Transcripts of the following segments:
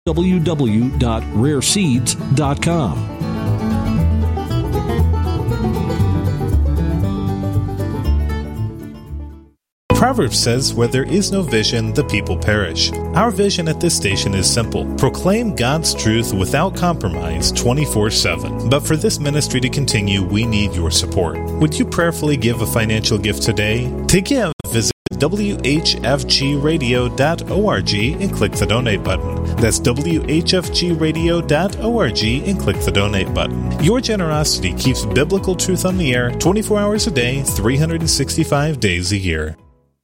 www.rareseeds.com. Proverbs says, where there is no vision, the people perish. Our vision at this station is simple. Proclaim God's truth without compromise 24/7. But for this ministry to continue, we need your support. Would you prayerfully give a financial gift today? To give, visit whfgradio.org and click the donate button. That's whfgradio.org and click the donate button. Your generosity keeps biblical truth on the air 24 hours a day, 365 days a year.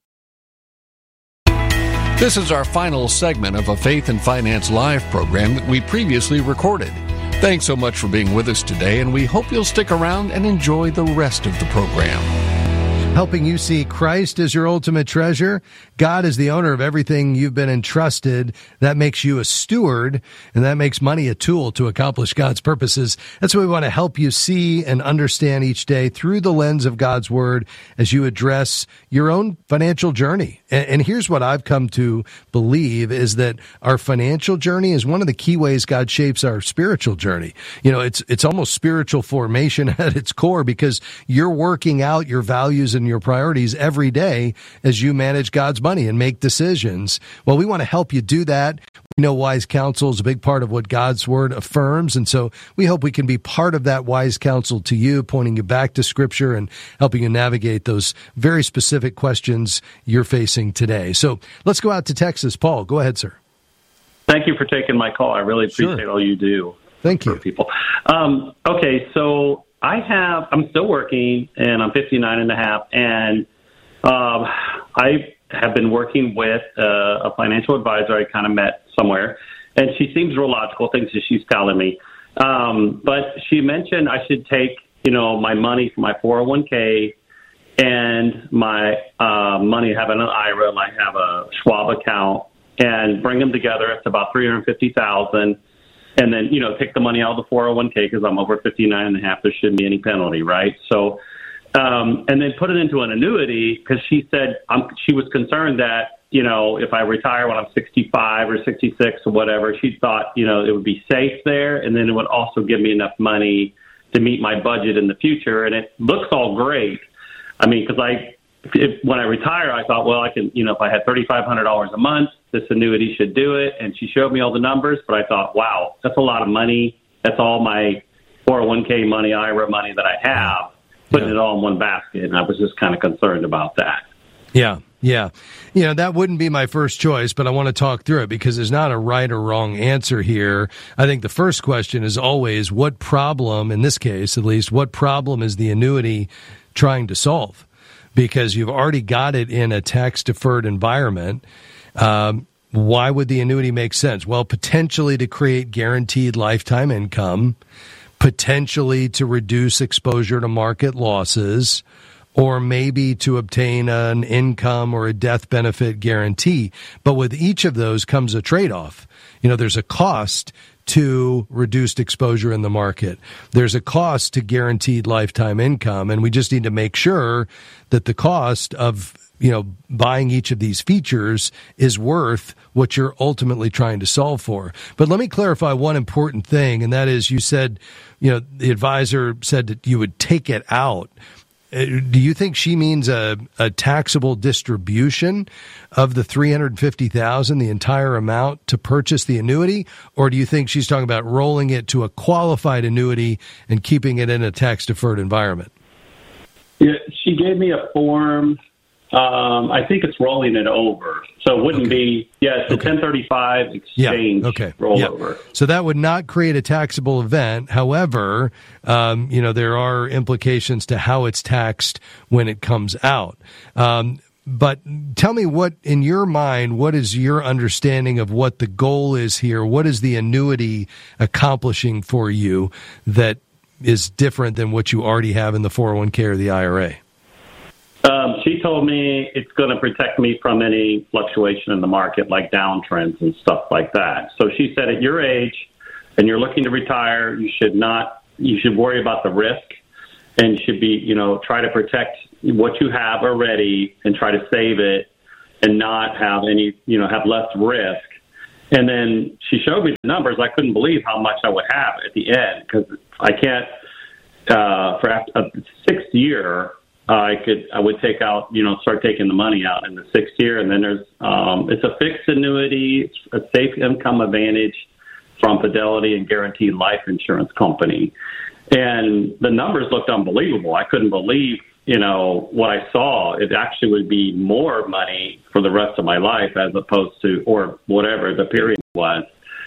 This is our final segment of a Faith and Finance Live program that we previously recorded. Thanks so much for being with us today, and we hope you'll stick around and enjoy the rest of the program. Helping you see Christ as your ultimate treasure. God is the owner of everything you've been entrusted. That makes you a steward, and that makes money a tool to accomplish God's purposes. That's what we want to help you see and understand each day through the lens of God's Word as you address your own financial journey. And here's what I've come to believe is that our financial journey is one of the key ways God shapes our spiritual journey. You know, it's almost spiritual formation at its core, because you're working out your values and your priorities every day as you manage God's money and make decisions. Well, we want to help you do that. We know wise counsel is a big part of what God's Word affirms, and so we hope we can be part of that wise counsel to you, pointing you back to Scripture and helping you navigate those very specific questions you're facing today. So let's go out to Texas. Paul, go ahead, sir. Thank you for taking my call. I really appreciate all you do. Thank you. For people. Okay, so I'm still working, and I'm 59 and a half, and I have been working with a financial advisor I kind of met somewhere, and she seems real logical, things that she's telling me. But she mentioned I should take, my money from my 401k and my money I have in an IRA, and I have a Schwab account, and bring them together. It's about $350,000. And then, take the money out of the 401k because I'm over 59 and a half. There shouldn't be any penalty, right? So, and then put it into an annuity because she said she was concerned that, if I retire when I'm 65 or 66 or whatever, she thought, it would be safe there. And then it would also give me enough money to meet my budget in the future. And it looks all great. I mean, because when I retire, I thought, well, I can, if I had $3,500 a month, this annuity should do it. And she showed me all the numbers, but I thought, wow, that's a lot of money. That's all my 401k money, IRA money that I have, putting it all in one basket. And I was just kind of concerned about that. Yeah. That wouldn't be my first choice, but I want to talk through it because there's not a right or wrong answer here. I think the first question is always, what problem, in this case at least, what problem is the annuity trying to solve? Because you've already got it in a tax-deferred environment. Why would the annuity make sense? Well, potentially to create guaranteed lifetime income, potentially to reduce exposure to market losses, or maybe to obtain an income or a death benefit guarantee. But with each of those comes a trade-off. There's a cost to reduced exposure in the market. There's a cost to guaranteed lifetime income, and we just need to make sure that the cost of buying each of these features is worth what you're ultimately trying to solve for. But let me clarify one important thing, and that is you said, the advisor said that you would take it out. Do you think she means a taxable distribution of the $350,000, the entire amount, to purchase the annuity, or do you think she's talking about rolling it to a qualified annuity and keeping it in a tax-deferred environment? Yeah, she gave me a form. I think it's rolling it over. So it wouldn't be, it's a 1035 exchange rollover. So that would not create a taxable event. However, there are implications to how it's taxed when it comes out. But tell me what, in your mind, what is your understanding of what the goal is here? What is the annuity accomplishing for you that is different than what you already have in the 401k or the IRA? She told me it's going to protect me from any fluctuation in the market, like downtrends and stuff like that. So she said at your age and you're looking to retire, you should worry about the risk and should be, try to protect what you have already and try to save it and not have any, have less risk. And then she showed me the numbers. I couldn't believe how much I would have at the end, because I can't, for a sixth year, I would take out, start taking the money out in the sixth year. And then there's, it's a fixed annuity, it's a safe income advantage from Fidelity and Guaranteed Life Insurance Company. And the numbers looked unbelievable. I couldn't believe, what I saw. It actually would be more money for the rest of my life as opposed to, or whatever the period was.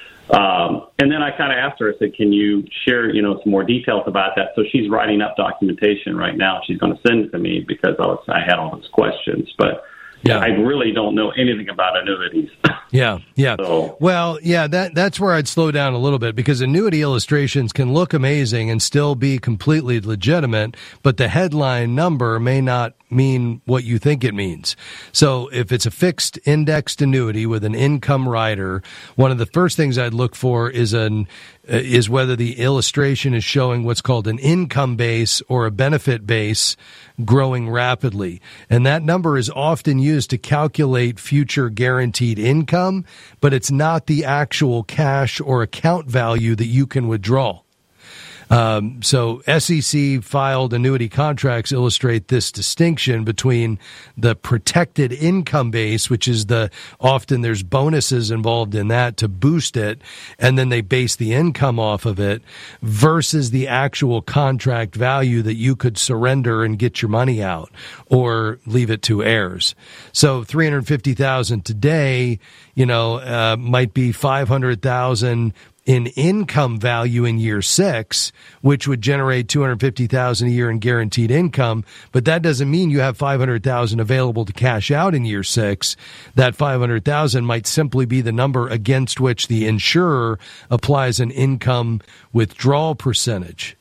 And then I kind of asked her, I said, can you share, some more details about that? So she's writing up documentation right now. She's going to send it to me because I had all those questions. But I really don't know anything about annuities. Yeah. So, well, that's where I'd slow down a little bit, because annuity illustrations can look amazing and still be completely legitimate, but the headline number may not mean what you think it means. So if it's a fixed indexed annuity with an income rider, one of the first things I'd look for is whether the illustration is showing what's called an income base or a benefit base growing rapidly. And that number is often used to calculate future guaranteed income, but it's not the actual cash or account value that you can withdraw. So SEC filed annuity contracts illustrate this distinction between the protected income base, which is often there's bonuses involved in that to boost it, and then they base the income off of it, versus the actual contract value that you could surrender and get your money out or leave it to heirs. So $350,000 today, might be $500,000 in income value in year 6, which would generate $250,000 a year in guaranteed income. But that doesn't mean you have $500,000 available to cash out in year 6. That $500,000 might simply be the number against which the insurer applies an income withdrawal percentage.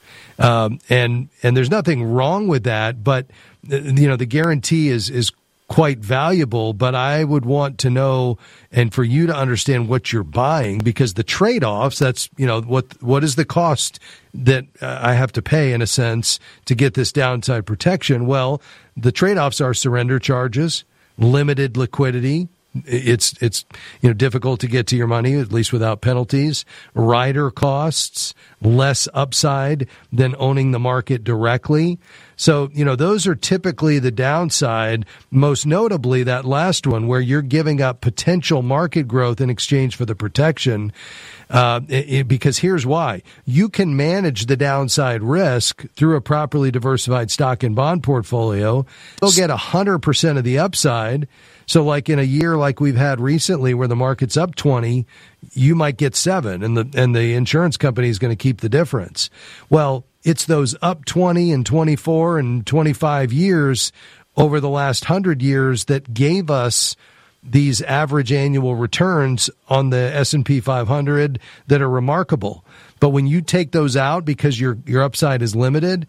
And there's nothing wrong with that, but the guarantee is quite valuable, but I would want to know, and for you to understand what you're buying, because the trade-offs, that's, what is the cost that I have to pay, in a sense, to get this downside protection? Well, the trade-offs are surrender charges, limited liquidity. It's difficult to get to your money, at least without penalties. Rider costs, less upside than owning the market directly. So, those are typically the downside, most notably that last one where you're giving up potential market growth in exchange for the protection. Because here's why. You can manage the downside risk through a properly diversified stock and bond portfolio. You'll get 100% of the upside. So like in a year like we've had recently where the market's up 20, you might get 7 and the insurance company is going to keep the difference. Well, it's those up 20 and 24 and 25 years over the last 100 years that gave us these average annual returns on the S&P 500 that are remarkable. But when you take those out because your upside is limited,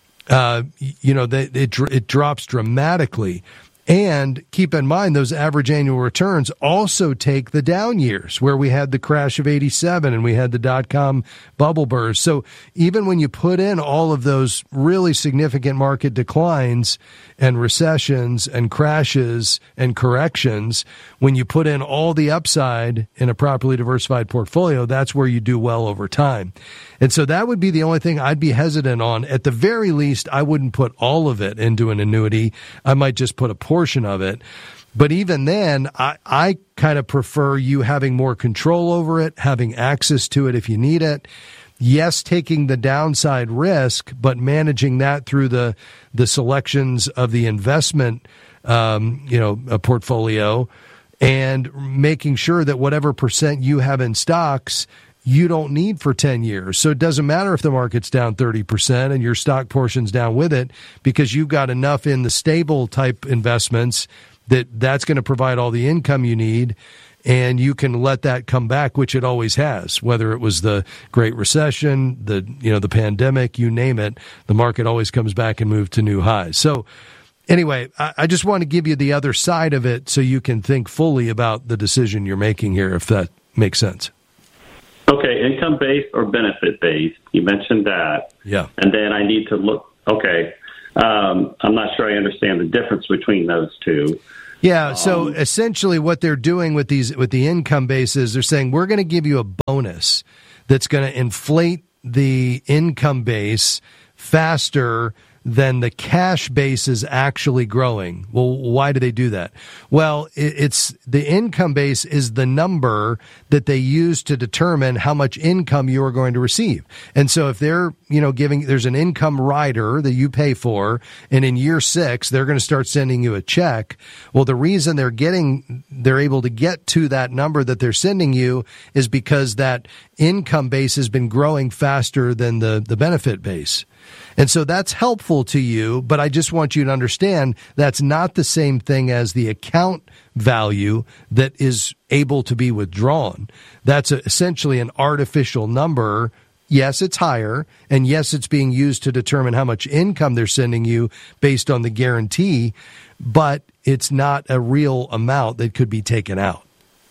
it drops dramatically. And keep in mind, those average annual returns also take the down years where we had the crash of 87 and we had the dot-com bubble burst. So even when you put in all of those really significant market declines and recessions and crashes and corrections, when you put in all the upside in a properly diversified portfolio, that's where you do well over time. And so that would be the only thing I'd be hesitant on. At the very least, I wouldn't put all of it into an annuity. I might just put a portion of it. But even then, I kind of prefer you having more control over it, having access to it if you need it. Yes, taking the downside risk, but managing that through the selections of the investment, a portfolio, and making sure that whatever percent you have in stocks, you don't need for 10 years. So it doesn't matter if the market's down 30% and your stock portion's down with it, because you've got enough in the stable type investments that's going to provide all the income you need, and you can let that come back, which it always has. Whether it was the Great Recession, the pandemic, you name it, the market always comes back and moves to new highs. So anyway, I just want to give you the other side of it so you can think fully about the decision you're making here, if that makes sense. Okay, income-based or benefit-based? You mentioned that. Yeah. And then I need to look, okay, I'm not sure I understand the difference between those two. Yeah, so essentially what they're doing with the income base is they're saying we're going to give you a bonus that's going to inflate the income base faster than the cash base is actually growing. Well, why do they do that? Well, it's the income base is the number that they use to determine how much income you are going to receive. And so if they're, there's an income rider that you pay for, and in year 6, they're going to start sending you a check. Well, the reason they're able to get to that number that they're sending you is because that income base has been growing faster than the benefit base. And so that's helpful to you, but I just want you to understand that's not the same thing as the account value that is able to be withdrawn. That's essentially an artificial number. Yes, it's higher, and yes, it's being used to determine how much income they're sending you based on the guarantee, but it's not a real amount that could be taken out.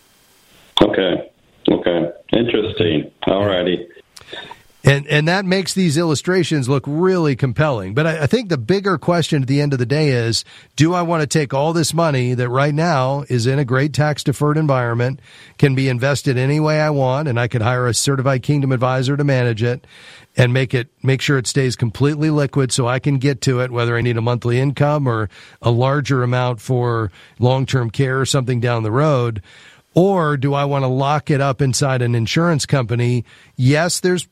Okay. Interesting. All righty. And that makes these illustrations look really compelling. But I think the bigger question at the end of the day is, do I want to take all this money that right now is in a great tax-deferred environment, can be invested any way I want, and I could hire a certified Kingdom advisor to manage it, and make sure it stays completely liquid so I can get to it, whether I need a monthly income or a larger amount for long-term care or something down the road? Or do I want to lock it up inside an insurance company? Yes, there's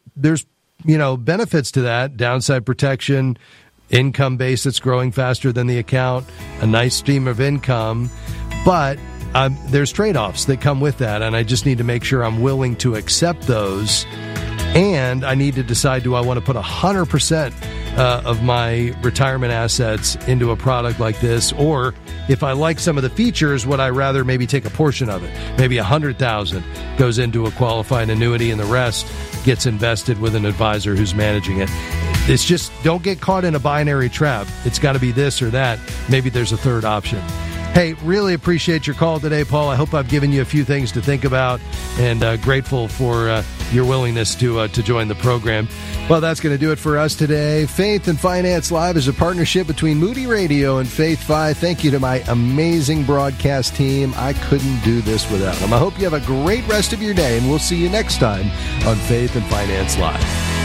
benefits to that, downside protection, income base that's growing faster than the account, a nice stream of income, but there's trade-offs that come with that, and I just need to make sure I'm willing to accept those, and I need to decide, do I want to put 100% of my retirement assets into a product like this, or if I like some of the features, would I rather maybe take a portion of it? Maybe $100,000 goes into a qualified annuity and the rest gets invested with an advisor who's managing it. It's just, don't get caught in a binary trap. It's got to be this or that. Maybe there's a third option. Hey, really appreciate your call today, Paul. I hope I've given you a few things to think about, and grateful for your willingness to join the program. Well, that's going to do it for us today. Faith and Finance Live is a partnership between Moody Radio and Faith Fi. Thank you to my amazing broadcast team. I couldn't do this without them. I hope you have a great rest of your day, and we'll see you next time on Faith and Finance Live.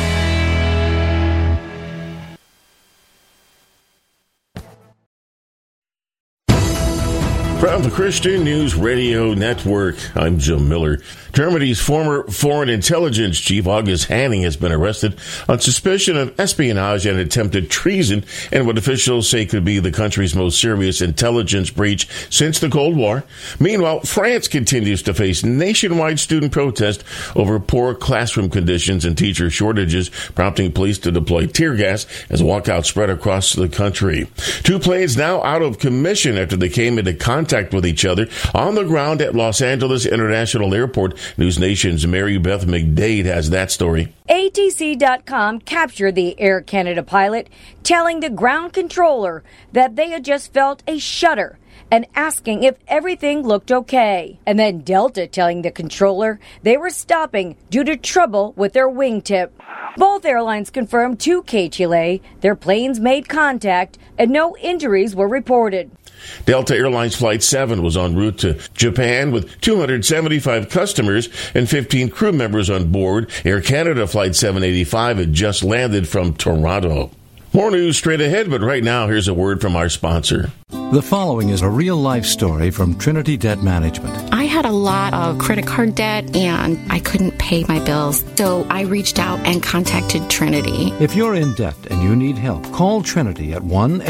From the Christian News Radio Network, I'm Jim Miller. Germany's former foreign intelligence chief, August Hanning, has been arrested on suspicion of espionage and attempted treason in what officials say could be the country's most serious intelligence breach since the Cold War. Meanwhile, France continues to face nationwide student protest over poor classroom conditions and teacher shortages, prompting police to deploy tear gas as walkouts spread across the country. 2 planes now out of commission after they came into contact with each other on the ground at Los Angeles International Airport. News Nation's Mary Beth McDade has that story. ATC.com captured the Air Canada pilot telling the ground controller that they had just felt a shudder and asking if everything looked okay. And then Delta telling the controller they were stopping due to trouble with their wingtip. Both airlines confirmed to KTLA their planes made contact and no injuries were reported. Delta Airlines Flight 7 was en route to Japan with 275 customers and 15 crew members on board. Air Canada Flight 785 had just landed from Toronto. More news straight ahead, but right now, here's a word from our sponsor. The following is a real-life story from Trinity Debt Management. I had a lot of credit card debt, and I couldn't pay my bills, so I reached out and contacted Trinity. If you're in debt and you need help, call Trinity at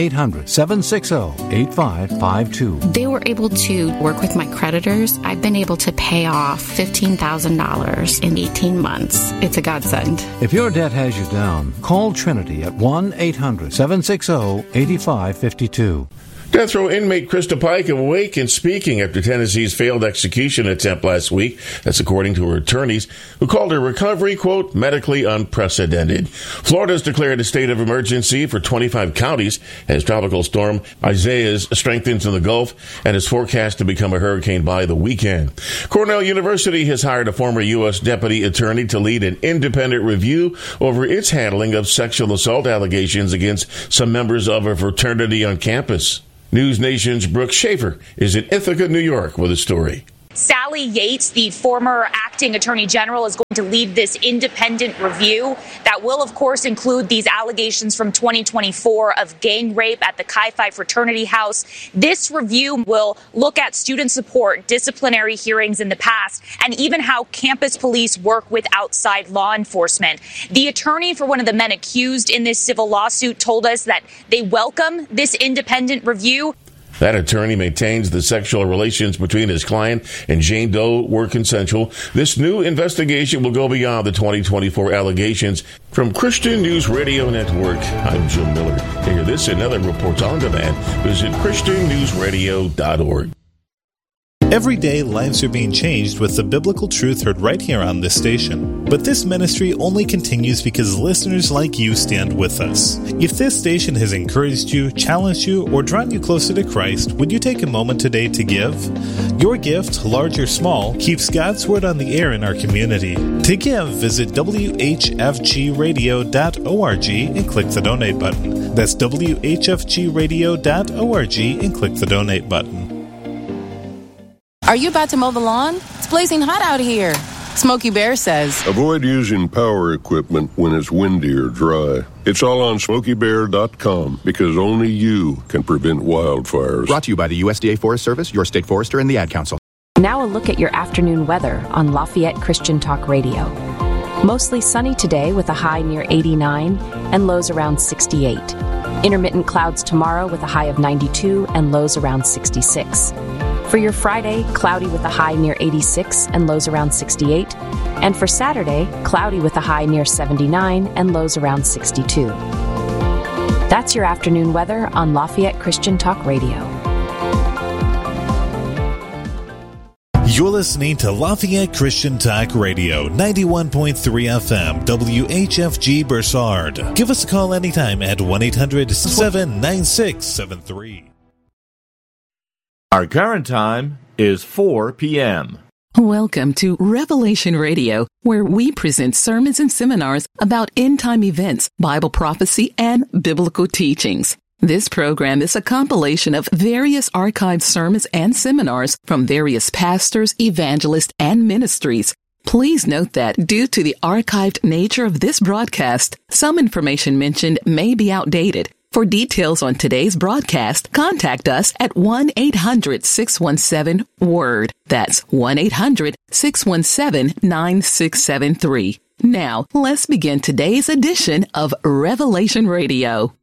1-800-760-8552. They were able to work with my creditors. I've been able to pay off $15,000 in 18 months. It's a godsend. If your debt has you down, call Trinity at 1-800-760-8552. Death row inmate Krista Pike awake and speaking after Tennessee's failed execution attempt last week. That's according to her attorneys, who called her recovery, quote, medically unprecedented. Florida's declared a state of emergency for 25 counties as Tropical Storm Isaiah strengthens in the Gulf and is forecast to become a hurricane by the weekend. Cornell University has hired a former U.S. deputy attorney to lead an independent review over its handling of sexual assault allegations against some members of a fraternity on campus. News Nation's Brooke Schaefer is in Ithaca, New York with a story. Sally Yates, the former acting attorney general, is going to lead this independent review that will, of course, include these allegations from 2024 of gang rape at the Chi Phi fraternity house. This review will look at student support, disciplinary hearings in the past, and even how campus police work with outside law enforcement. The attorney for one of the men accused in this civil lawsuit told us that they welcome this independent review. That attorney maintains the sexual relations between his client and Jane Doe were consensual. This new investigation will go beyond the 2024 allegations. From Christian News Radio Network, I'm Jim Miller. To hear this and other reports on demand, visit ChristianNewsRadio.org. Every day, lives are being changed with the biblical truth heard right here on this station. But this ministry only continues because listeners like you stand with us. If this station has encouraged you, challenged you, or drawn you closer to Christ, would you take a moment today to give? Your gift, large or small, keeps God's Word on the air in our community. To give, visit WHFGradio.org and click the donate button. That's WHFGradio.org and click the donate button. Are you about to mow the lawn? It's blazing hot out here. Smokey Bear says, avoid using power equipment when it's windy or dry. It's all on SmokeyBear.com because only you can prevent wildfires. Brought to you by the USDA Forest Service, your state forester, and the Ad Council. Now a look at your afternoon weather on Lafayette Christian Talk Radio. Mostly sunny today with a high near 89 and lows around 68. Intermittent clouds tomorrow with a high of 92 and lows around 66. For your Friday, cloudy with a high near 86 and lows around 68. And for Saturday, cloudy with a high near 79 and lows around 62. That's your afternoon weather on Lafayette Christian Talk Radio. You're listening to Lafayette Christian Talk Radio, 91.3 FM, WHFG Bursard. Give us a call anytime at 1-800-796-73. Our current time is 4 p.m. Welcome to Revelation Radio, where we present sermons and seminars about end-time events, Bible prophecy, and biblical teachings. This program is a compilation of various archived sermons and seminars from various pastors, evangelists, and ministries. Please note that due to the archived nature of this broadcast, some information mentioned may be outdated. For details on today's broadcast, contact us at 1-800-617-WORD. That's 1-800-617-9673. Now, let's begin today's edition of Revelation Radio.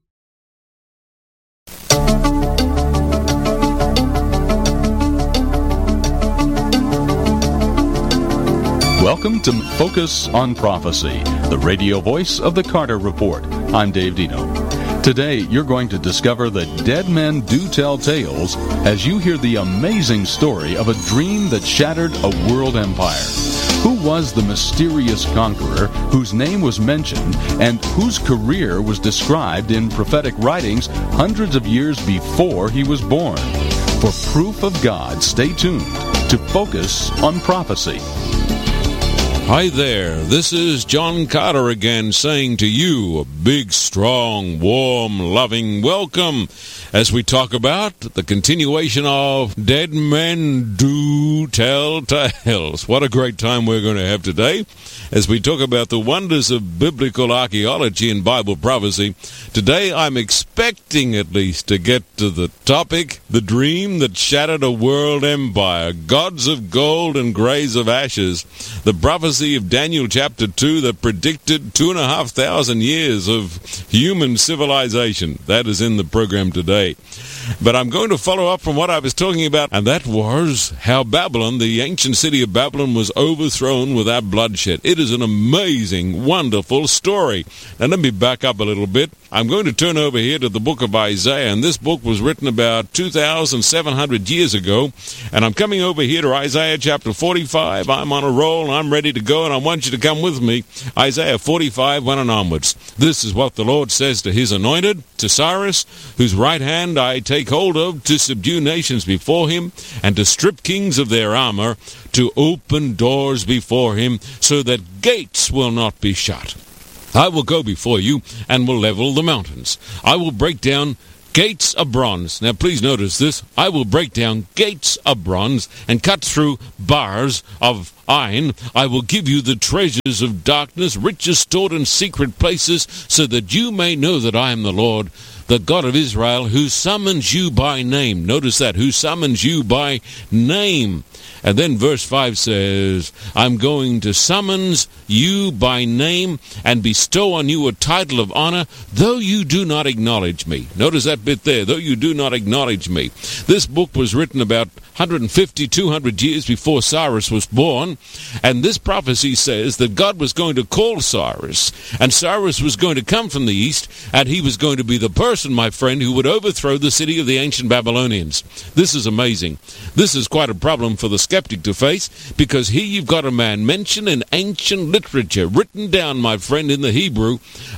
Welcome to Focus on Prophecy, the radio voice of the Carter Report. I'm Dave Dino. Today, you're going to discover that dead men do tell tales as you hear the amazing story of a dream that shattered a world empire. Who was the mysterious conqueror whose name was mentioned and whose career was described in prophetic writings hundreds of years before he was born? For proof of God, stay tuned to Focus on Prophecy. Hi there, this is John Carter again saying to you a big, strong, warm, loving welcome as we talk about the continuation of Dead Men Do Tell Tales. What a great time we're going to have today as we talk about the wonders of biblical archaeology and Bible prophecy. Today I'm expecting at least to get to the topic, the dream that shattered a world empire, gods of gold and grays of ashes, the prophecy of Daniel chapter 2 that predicted 2,500 years of human civilization. That is in the program today. But I'm going to follow up from what I was talking about, and that was how Babylon, the ancient city of Babylon, was overthrown without bloodshed. It is an amazing, wonderful story. Now let me back up a little bit. I'm going to turn over here to the book of Isaiah, and this book was written about 2,700 years ago, and I'm coming over here to Isaiah chapter 45. I'm on a roll, and I'm ready to go, and I want you to come with me. Isaiah 45, 1 and onwards. This is what the Lord says to his anointed, to Cyrus, whose right hand I take hold of, to subdue nations before him, and to strip kings of their armor, to open doors before him, so that gates will not be shut. I will go before you, and will level the mountains. I will break down gates of bronze. Now, please notice this. I will break down gates of bronze and cut through bars of iron. I will give you the treasures of darkness, riches stored in secret places, so that you may know that I am the Lord, the God of Israel, who summons you by name. Notice that, who summons you by name. And then verse 5 says, I'm going to summons you by name and bestow on you a title of honor, though you do not acknowledge me. Notice that bit there, though you do not acknowledge me. This book was written about 150, 200 years before Cyrus was born, and this prophecy says that God was going to call Cyrus, and Cyrus was going to come from the east, and he was going to be the person, my friend, who would overthrow the city of the ancient Babylonians. This is amazing. This is quite a problem for the skeptic to face, because here you've got a man mentioned in ancient literature, written down, my friend, in the Hebrew,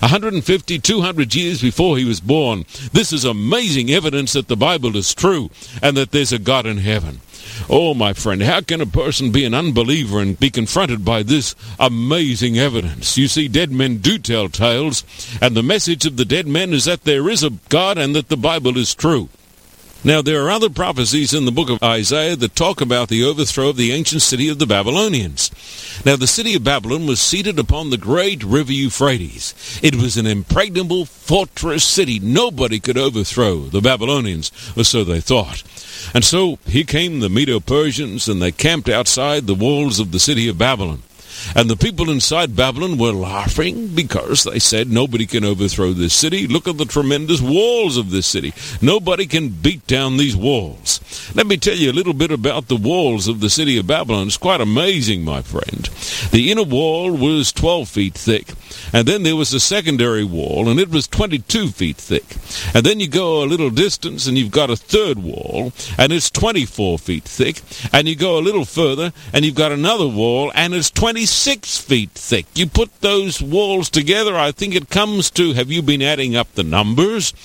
150, 200 years before he was born. This is amazing evidence that the Bible is true, and that there's a God in heaven. Oh, my friend, how can a person be an unbeliever and be confronted by this amazing evidence? You see, dead men do tell tales, and the message of the dead men is that there is a God and that the Bible is true. Now, there are other prophecies in the book of Isaiah that talk about the overthrow of the ancient city of the Babylonians. Now, the city of Babylon was seated upon the great river Euphrates. It was an impregnable fortress city. Nobody could overthrow the Babylonians, or so they thought. And so here came the Medo-Persians, and they camped outside the walls of the city of Babylon. And the people inside Babylon were laughing because they said, nobody can overthrow this city. Look at the tremendous walls of this city. Nobody can beat down these walls. Let me tell you a little bit about the walls of the city of Babylon. It's quite amazing, my friend. The inner wall was 12 feet thick. And then there was a secondary wall, and it was 22 feet thick. And then you go a little distance, and you've got a third wall, and it's 24 feet thick. And you go a little further, and you've got another wall, and it's 26 feet thick. You put those walls together, I think it comes to, have you been adding up the numbers?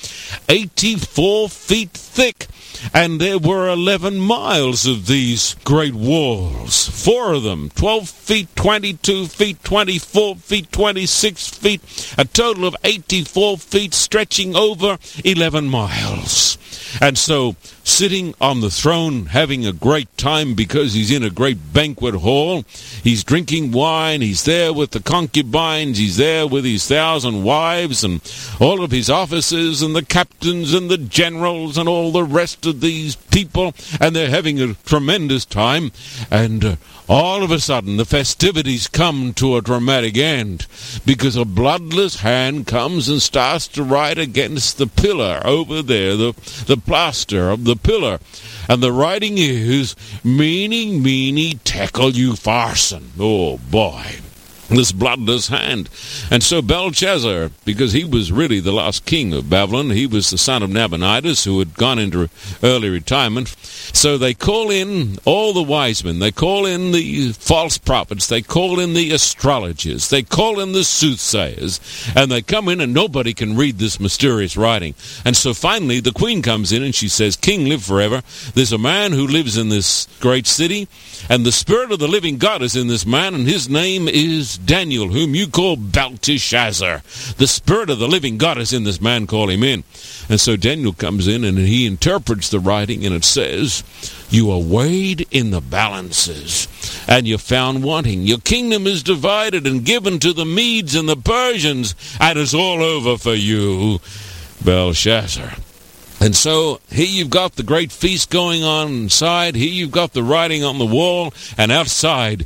84 feet thick. And there were 11 miles of these great walls. 4 of them, 12 feet, 22 feet, 24 feet, 26 feet, a total of 84 feet stretching over 11 miles. And so, sitting on the throne, having a great time because he's in a great banquet hall, he's drinking wine, he's there with the concubines, he's there with his 1,000 wives and all of his officers and the captains and the generals and all the rest of these people, and they're having a tremendous time, and all of a sudden the festivities come to a dramatic end because a bloodless hand comes and starts to write against the pillar over there, the plaster of the pillar. And the writing is, meeny, meeny, tekel upharsin. Oh, boy. This bloodless hand. And so Belshazzar, because he was really the last king of Babylon, he was the son of Nabonidus, who had gone into early retirement. So they call in all the wise men, they call in the false prophets, they call in the astrologers, they call in the soothsayers, and they come in and nobody can read this mysterious writing. And so finally the queen comes in and she says, King, live forever. There's a man who lives in this great city, and the Spirit of the living God is in this man, and his name is Daniel, whom you call Belteshazzar. The Spirit of the living God is in this man, call him in. And so Daniel comes in and he interprets the writing, and it says, you are weighed in the balances, and you're found wanting. Your kingdom is divided and given to the Medes and the Persians, and it's all over for you, Belshazzar. And so here you've got the great feast going on inside. Here you've got the writing on the wall. And outside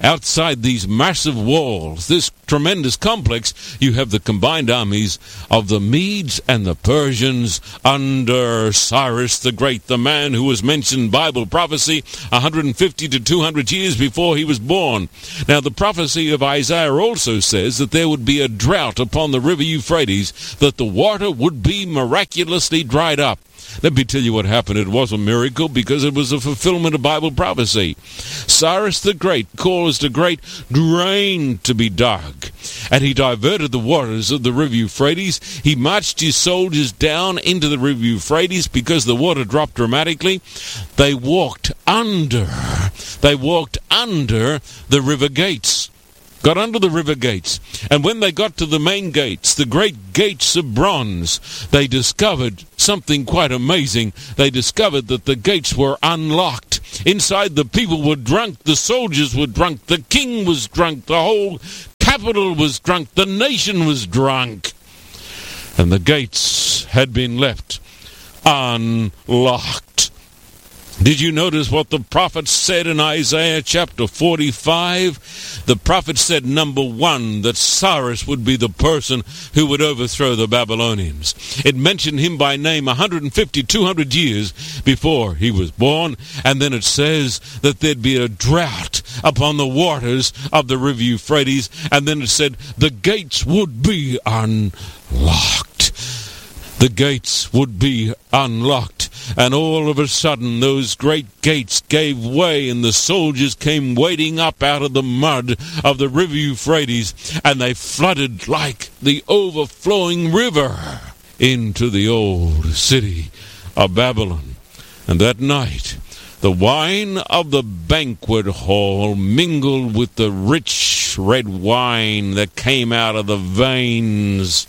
these massive walls, this tremendous complex, you have the combined armies of the Medes and the Persians under Cyrus the Great, the man who was mentioned in Bible prophecy 150 to 200 years before he was born. Now, the prophecy of Isaiah also says that there would be a drought upon the river Euphrates, that the water would be miraculously dried up. Let me tell you what happened. It was a miracle because it was a fulfillment of Bible prophecy. Cyrus the Great caused a great drain to be dug, and he diverted the waters of the river Euphrates. He marched his soldiers down into the river Euphrates because the water dropped dramatically. They walked under the river gates. got under the river gates, and when they got to the main gates, the great gates of bronze, they discovered something quite amazing. They discovered that the gates were unlocked. Inside, the people were drunk, the soldiers were drunk, the king was drunk, the whole capital was drunk, the nation was drunk. And the gates had been left unlocked. Did you notice what the prophet said in Isaiah chapter 45? The prophet said, number one, that Cyrus would be the person who would overthrow the Babylonians. It mentioned him by name 150, 200 years before he was born. And then it says that there'd be a drought upon the waters of the river Euphrates. And then it said the gates would be unlocked. The gates would be unlocked. And all of a sudden, those great gates gave way, and the soldiers came wading up out of the mud of the river Euphrates, and they flooded like the overflowing river into the old city of Babylon. And that night, the wine of the banquet hall mingled with the rich red wine that came out of the veins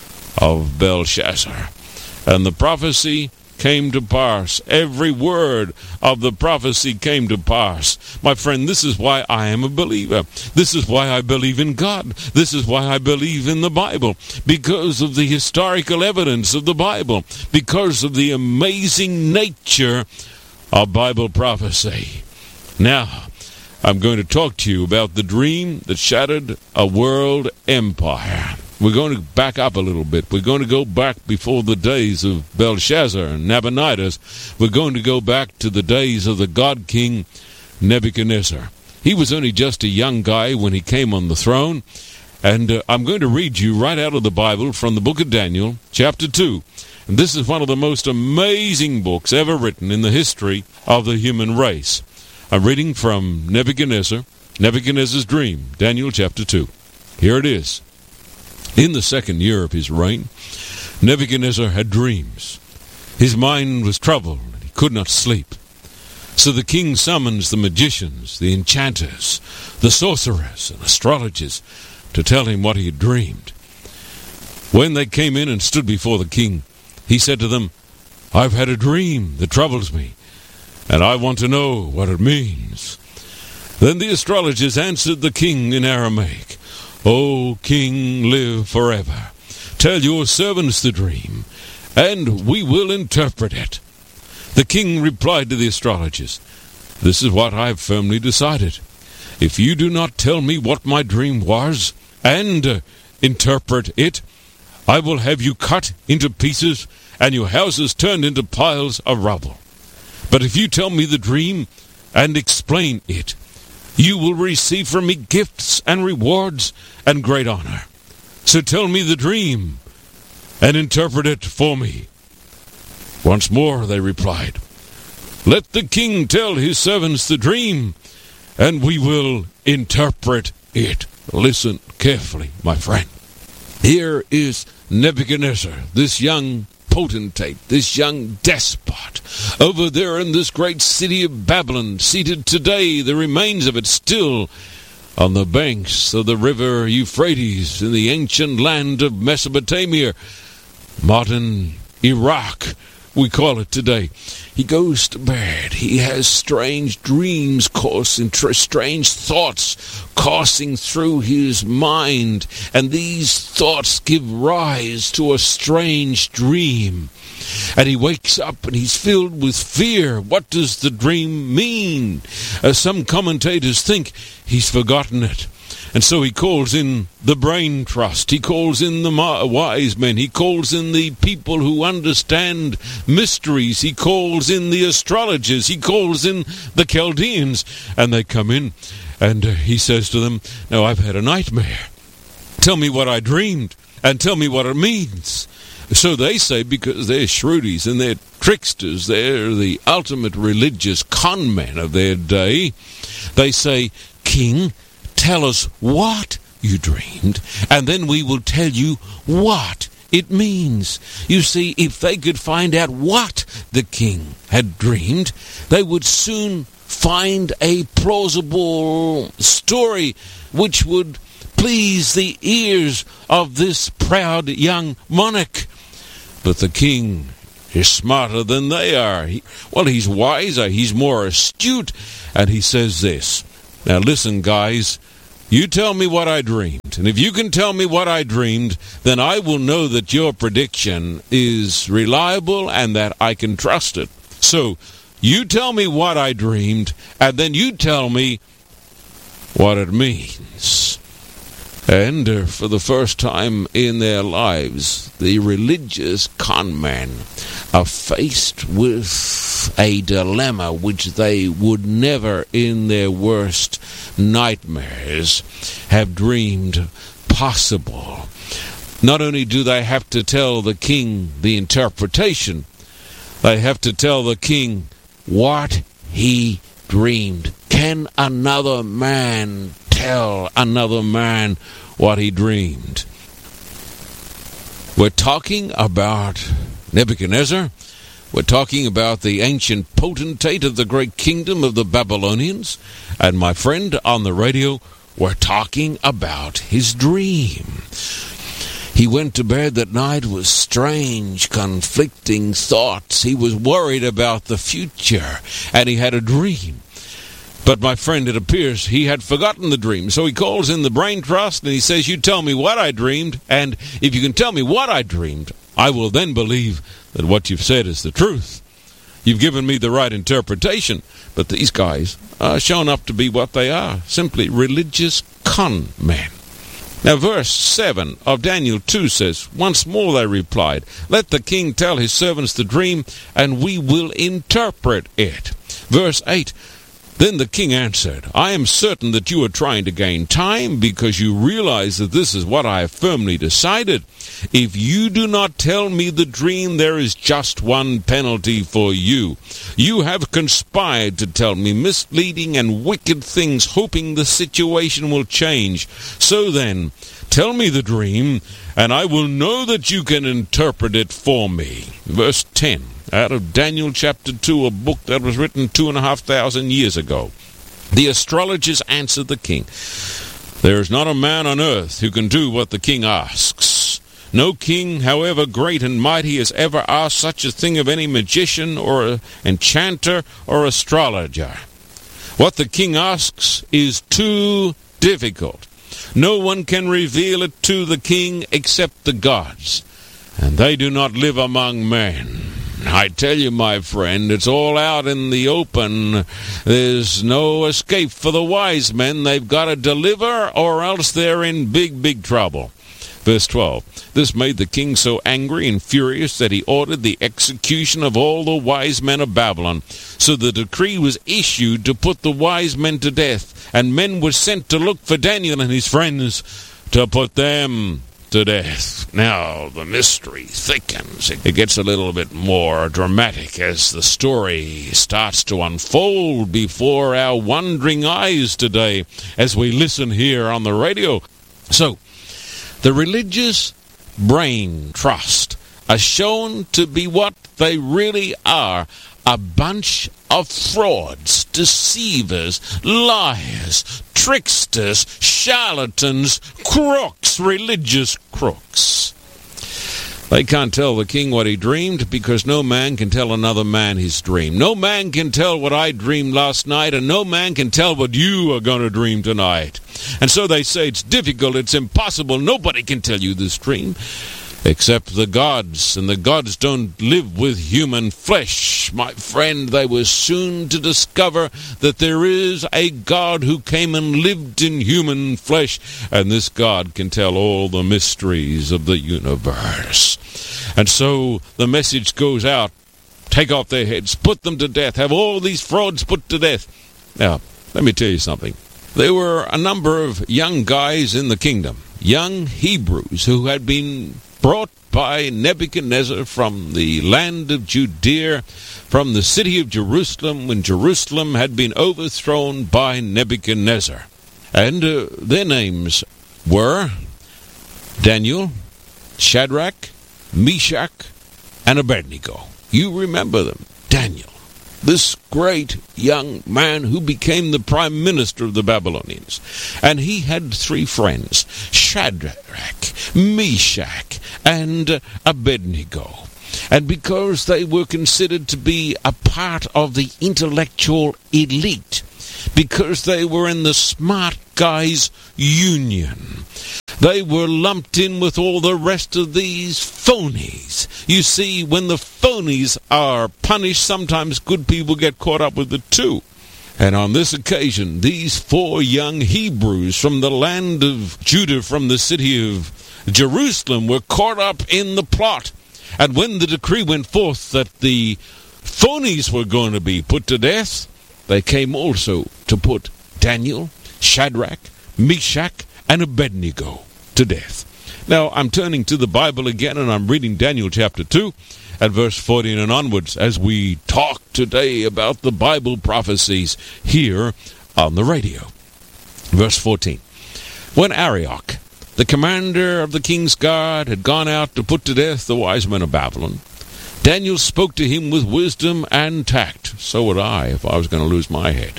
of Belshazzar. And the prophecy came to pass. Every word of the prophecy came to pass. My friend, this is why I am a believer. This is why I believe in God. This is why I believe in the Bible. Because of the historical evidence of the Bible. Because of the amazing nature of Bible prophecy. Now, I'm going to talk to you about the dream that shattered a world empire. We're going to back up a little bit. We're going to go back before the days of Belshazzar and Nabonidus. We're going to go back to the days of the God King Nebuchadnezzar. He was only just a young guy when he came on the throne. And I'm going to read you right out of the Bible from the book of Daniel, chapter 2. And this is one of the most amazing books ever written in the history of the human race. I'm reading from Nebuchadnezzar's dream, Daniel chapter 2. Here it is. In the second year of his reign, Nebuchadnezzar had dreams. His mind was troubled, and he could not sleep. So the king summons the magicians, the enchanters, the sorcerers, and astrologers to tell him what he had dreamed. When they came in and stood before the king, he said to them, "I've had a dream that troubles me, and I want to know what it means." Then the astrologers answered the king in Aramaic, "O king, live forever. Tell your servants the dream, and we will interpret it." The king replied to the astrologers, "This is what I have firmly decided. If you do not tell me what my dream was and interpret it, I will have you cut into pieces and your houses turned into piles of rubble. But if you tell me the dream and explain it, you will receive from me gifts and rewards and great honor. So tell me the dream and interpret it for me." Once more they replied, "Let the king tell his servants the dream, and we will interpret it." Listen carefully, my friend. Here is Nebuchadnezzar, this young potentate, this young despot, over there in this great city of Babylon, seated today, the remains of it still, on the banks of the river Euphrates, in the ancient land of Mesopotamia, modern Iraq, we call it today. He goes to bed. He has strange dreams coursing, strange thoughts coursing through his mind, and these thoughts give rise to a strange dream. And he wakes up and he's filled with fear. What does the dream mean? Some commentators think he's forgotten it. And so he calls in the brain trust. He calls in the wise men. He calls in the people who understand mysteries. He calls in the astrologers. He calls in the Chaldeans. And they come in and he says to them, "Now I've had a nightmare. Tell me what I dreamed and tell me what it means." So they say, because they're shrewdies and they're tricksters, they're the ultimate religious con men of their day, they say, "King, tell us what you dreamed, and then we will tell you what it means." You see, if they could find out what the king had dreamed, they would soon find a plausible story which would please the ears of this proud young monarch. But the king is smarter than they are. He's wiser, he's more astute, and he says this. Now listen, guys, you tell me what I dreamed, and if you can tell me what I dreamed, then I will know that your prediction is reliable and that I can trust it. So, you tell me what I dreamed, and then you tell me what it means. And for the first time in their lives, the religious con men are faced with a dilemma which they would never in their worst nightmares have dreamed possible. Not only do they have to tell the king the interpretation, they have to tell the king what he dreamed. Can another man tell another man what he dreamed? We're talking about Nebuchadnezzar. We're talking about the ancient potentate of the great kingdom of the Babylonians. And my friend on the radio, we're talking about his dream. He went to bed that night with strange, conflicting thoughts. He was worried about the future, and he had a dream. But my friend, it appears he had forgotten the dream. So he calls in the brain trust, and he says, you tell me what I dreamed, and if you can tell me what I dreamed, I will then believe that what you've said is the truth. You've given me the right interpretation. But these guys are shown up to be what they are, simply religious con men. Now, verse 7 of Daniel 2 says, once more they replied, let the king tell his servants the dream, and we will interpret it. Verse 8, then the king answered, I am certain that you are trying to gain time because you realize that this is what I have firmly decided. If you do not tell me the dream, there is just one penalty for you. You have conspired to tell me misleading and wicked things, hoping the situation will change. So then, tell me the dream, and I will know that you can interpret it for me. Verse 10. Out of Daniel chapter 2, a book that was written 2,500 years ago. The astrologers answered the king, there is not a man on earth who can do what the king asks. No king, however great and mighty, has ever asked such a thing of any magician or enchanter or astrologer. What the king asks is too difficult. No one can reveal it to the king except the gods, and they do not live among men. I tell you, my friend, it's all out in the open. There's no escape for the wise men. They've got to deliver, or else they're in big, big trouble. Verse 12, this made the king so angry and furious that he ordered the execution of all the wise men of Babylon. So the decree was issued to put the wise men to death, and men were sent to look for Daniel and his friends to put them to death. Now the mystery thickens. It gets a little bit more dramatic as the story starts to unfold before our wondering eyes today as we listen here on the radio. So, the religious brain trust are shown to be what they really are, a bunch of frauds, deceivers, liars, tricksters, charlatans, crooks, religious crooks. They can't tell the king what he dreamed because no man can tell another man his dream. No man can tell what I dreamed last night, and no man can tell what you are going to dream tonight. And so they say it's difficult, it's impossible, nobody can tell you this dream except the gods, and the gods don't live with human flesh. My friend, they were soon to discover that there is a God who came and lived in human flesh, and this God can tell all the mysteries of the universe. And so the message goes out, take off their heads, put them to death, have all these frauds put to death. Now, let me tell you something. There were a number of young guys in the kingdom, young Hebrews who had been brought by Nebuchadnezzar from the land of Judea, from the city of Jerusalem, when Jerusalem had been overthrown by Nebuchadnezzar. And their names were Daniel, Shadrach, Meshach, and Abednego. You remember them. Daniel, this great young man who became the prime minister of the Babylonians. And he had 3 friends, Shadrach, Meshach, and Abednego. And because they were considered to be a part of the intellectual elite, because they were in the smart guys union, they were lumped in with all the rest of these phonies. You see, when the phonies are punished, sometimes good people get caught up with it too. And on this occasion, these 4 young Hebrews from the land of Judah, from the city of Jerusalem, were caught up in the plot. And when the decree went forth that the phonies were going to be put to death, they came also to put Daniel, Shadrach, Meshach, and Abednego to death. Now, I'm turning to the Bible again, and I'm reading Daniel chapter 2 at verse 14 and onwards as we talk today about the Bible prophecies here on the radio. Verse 14. When Arioch, the commander of the king's guard, had gone out to put to death the wise men of Babylon, Daniel spoke to him with wisdom and tact. So would I if I was going to lose my head.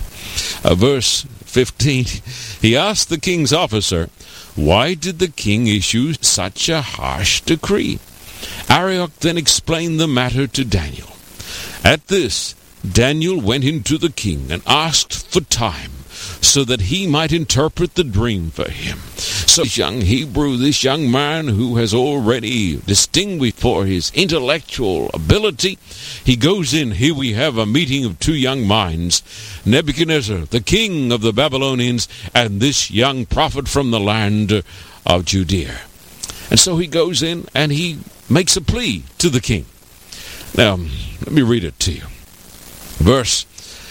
Verse 15, he asked the king's officer, why did the king issue such a harsh decree? Arioch then explained the matter to Daniel. At this, Daniel went into the king and asked for time, so that he might interpret the dream for him. So this young Hebrew, this young man who has already distinguished for his intellectual ability, he goes in. Here we have a meeting of 2 young minds, Nebuchadnezzar, the king of the Babylonians, and this young prophet from the land of Judea. And so he goes in and he makes a plea to the king. Now, let me read it to you. Verse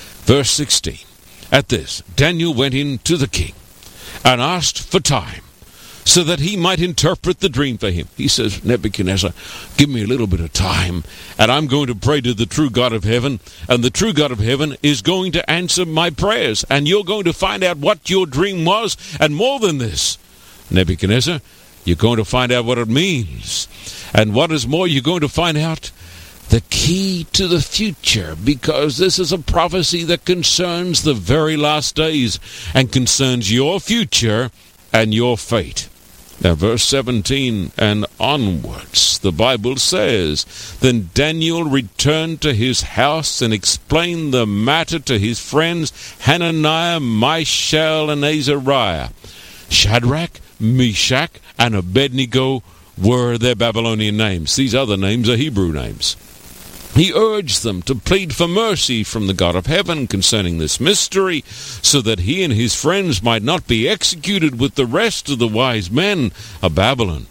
16. At this, Daniel went in to the king and asked for time so that he might interpret the dream for him. He says, Nebuchadnezzar, give me a little bit of time, and I'm going to pray to the true God of heaven, and the true God of heaven is going to answer my prayers, and you're going to find out what your dream was, and more than this, Nebuchadnezzar, you're going to find out what it means. And what is more, you're going to find out the key to the future, because this is a prophecy that concerns the very last days and concerns your future and your fate. Now, verse 17 and onwards, the Bible says, then Daniel returned to his house and explained the matter to his friends Hananiah, Mishael, and Azariah. Shadrach, Meshach, and Abednego were their Babylonian names. These other names are Hebrew names. He urged them to plead for mercy from the God of heaven concerning this mystery, so that he and his friends might not be executed with the rest of the wise men of Babylon.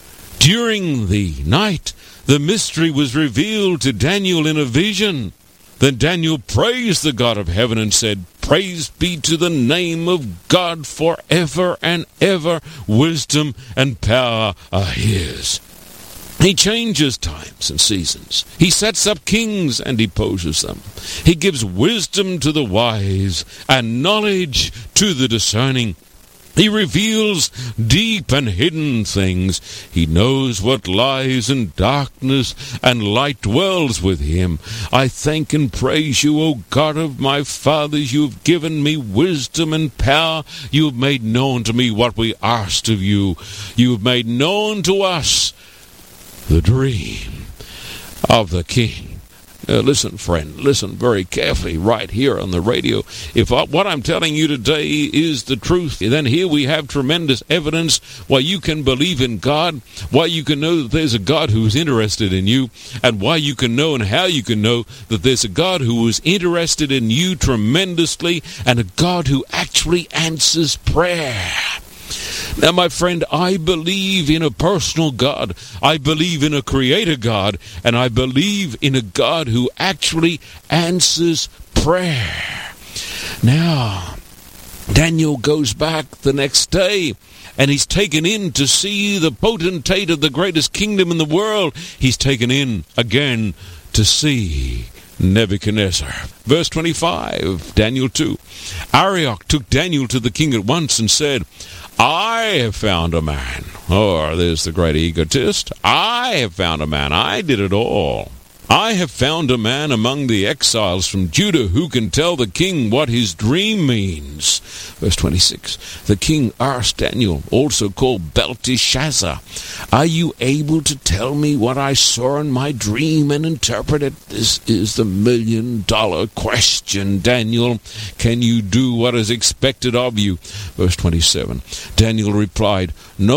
During the night, the mystery was revealed to Daniel in a vision. Then Daniel praised the God of heaven and said, praise be to the name of God forever and ever. Wisdom and power are his. He changes times and seasons. He sets up kings and deposes them. He gives wisdom to the wise and knowledge to the discerning. He reveals deep and hidden things. He knows what lies in darkness, and light dwells with him. I thank and praise you, O God of my fathers. You have given me wisdom and power. You have made known to me what we asked of you. You have made known to us the dream of the king. Listen, friend, listen very carefully right here on the radio. If what I'm telling you today is the truth, then here we have tremendous evidence why you can believe in God, why you can know that there's a God who is interested in you, and why you can know and how you can know that there's a God who is interested in you tremendously, and a God who actually answers prayer. Now, my friend, I believe in a personal God. I believe in a creator God. And I believe in a God who actually answers prayer. Now, Daniel goes back the next day, and he's taken in to see the potentate of the greatest kingdom in the world. He's taken in again to see Nebuchadnezzar. Verse 25, Daniel 2. Arioch took Daniel to the king at once and said, I have found a man. Oh, there's the great egotist. I have found a man. I did it all. I have found a man among the exiles from Judah who can tell the king what his dream means. Verse 26. The king asked Daniel, also called Belteshazzar, are you able to tell me what I saw in my dream and interpret it? This is the $1 million question, Daniel. Can you do what is expected of you? Verse 27. Daniel replied, no